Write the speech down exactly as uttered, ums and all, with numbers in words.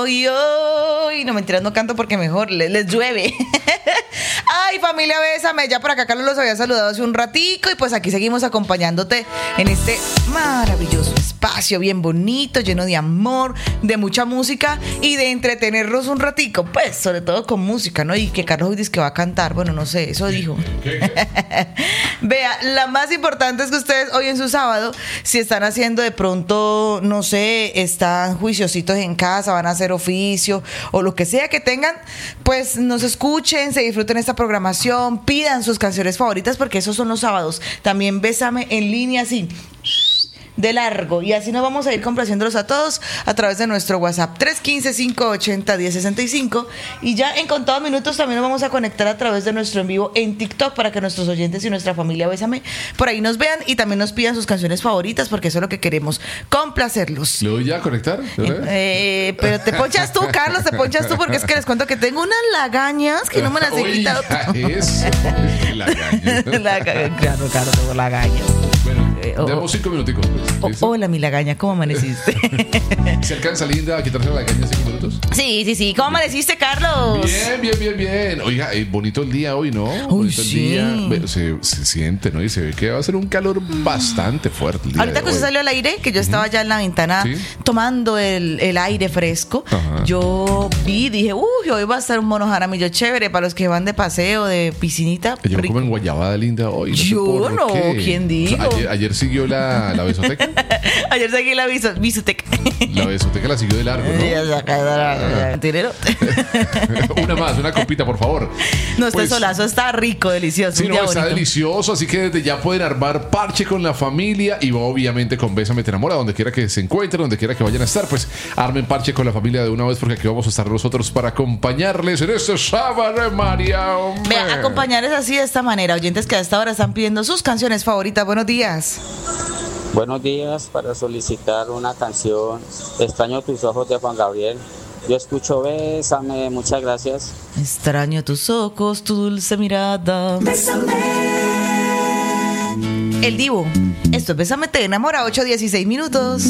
Hoy, hoy, no mentiras, no canto porque mejor les, les llueve. Ay, familia, bésame. Ya por acá Carlos los había saludado hace un ratico y pues aquí seguimos acompañándote en este maravilloso espacio bien bonito, lleno de amor, de mucha música y de entretenernos un ratico, pues sobre todo con música, ¿no? Y que Carlos hoy dice que va a cantar, bueno, no sé, eso dijo. Vea, la más importante es que ustedes hoy en su sábado, si están haciendo de pronto, no sé, están juiciositos en casa, van a hacer oficio o lo que sea que tengan, pues nos escuchen, se disfruten esta programación, pidan sus canciones favoritas porque esos son los sábados. También bésame en línea así de largo y así nos vamos a ir complaciéndolos a todos a través de nuestro WhatsApp tres uno cinco, cinco ocho cero, uno cero seis cinco y ya en contados minutos también nos vamos a conectar a través de nuestro en vivo en TikTok para que nuestros oyentes y nuestra familia Bésame por ahí nos vean y también nos pidan sus canciones favoritas porque eso es lo que queremos, complacerlos. ¿Le doy ya a conectar? Eh, eh, pero te ponchas tú, Carlos, te ponchas tú porque es que les cuento que tengo unas lagañas que no me las he Oiga, quitado. eso, lagaña. Laga- claro, claro, tengo lagañas. Bueno, Eh, oh, demos cinco minuticos. Pues. Oh, hola, mi lagaña, ¿cómo amaneciste? ¿Se alcanza, Linda, a quitarse la lagaña en cinco minutos? Sí, sí, sí. ¿Cómo amaneciste, Carlos? Bien, bien, bien, bien. Oiga, eh, bonito el día hoy, ¿no? Uy, bonito sí. el día. Ve, Se, se siente, ¿no? Y se ve que va a ser un calor bastante fuerte el día Ahorita de que usted hoy. salió al aire, que yo estaba ya en la ventana Sí. tomando el, el aire fresco, Ajá. yo vi, dije, uy, hoy va a estar un mono jaramillo chévere para los que van de paseo, de piscinita. Yo rico. como en guayabada, Linda, hoy. No sé Yo por no, qué. ¿quién dijo? O sea, ayer, ayer siguió la, la besoteca. Ayer seguí la viso, Visuteca. La besoteca la siguió de largo, ¿no? Ya saca el dinero. Una más, una copita, por favor. No, este Pues, solazo está rico, delicioso. Sí, un no, día está bonito. delicioso, así que desde ya pueden armar parche con la familia y obviamente con Bésame Te Enamora, donde quiera que se encuentren, donde quiera que vayan a estar, pues armen parche con la familia de una vez porque aquí vamos a estar nosotros para acompañarles en este sábado, María. hombre. Vea, acompañarles así de esta manera, oyentes que a esta hora están pidiendo sus canciones favoritas. Buenos días. Buenos días, para solicitar una canción Extraño tus ojos de Juan Gabriel. Yo escucho Bésame, muchas gracias. Extraño tus ojos, tu dulce mirada. El Divo. Esto es Bésame Te Enamora, ocho dieciséis minutos.